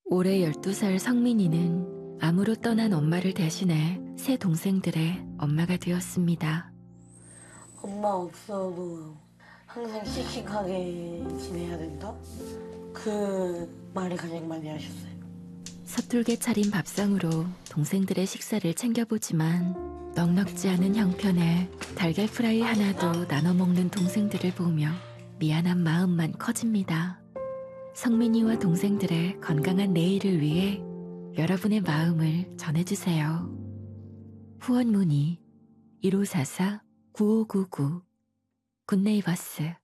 올해 12살 성민이는 암으로 떠난 엄마를 대신해 새 동생들의 엄마가 되었습니다. 엄마 없어도 항상 씩씩하게 지내야 된다? 그 말을 가장 많이 하셨어요. 서툴게 차린 밥상으로 동생들의 식사를 챙겨보지만 넉넉지 않은 형편에 달걀 프라이 하나도 나눠 먹는 동생들을 보며 미안한 마음만 커집니다. 성민이와 동생들의 건강한 내일을 위해 여러분의 마음을 전해주세요. 후원 문의 1544-9599 굿네이버스